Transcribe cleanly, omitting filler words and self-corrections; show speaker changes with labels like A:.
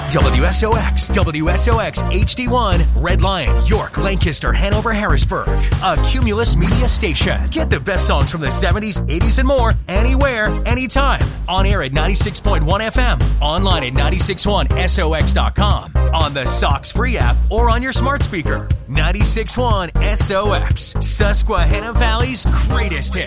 A: WSOX, WSOX HD1, Red Lion, York, Lancaster, Hanover, Harrisburg. A Cumulus Media station. Get the best songs from the 70s, 80s, and more anywhere, anytime. On air at 96.1 FM, online at 961sox.com, on the Sox free app, or on your smart speaker. 96.1 SOX, Susquehanna Valley's greatest hits.